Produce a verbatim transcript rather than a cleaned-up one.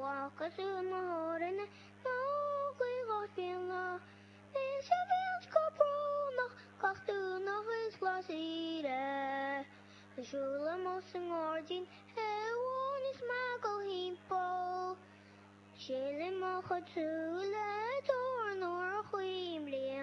Wakas una horene, no gwygot fianna. Nes a fians cobrona, castuna hys glasire. Sjula mos yng ngordin, hewan is magel himpol. Sjeli mocha tule.